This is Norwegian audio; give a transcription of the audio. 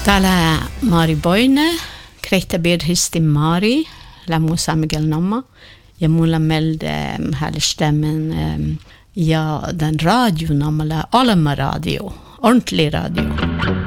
Tala Mari Boine, Kreta Bir Histi Mari, La Musa Miguel Nomma. Jag mulla melde här stämmen ja den radio namala Alma radio, ordentlig radio.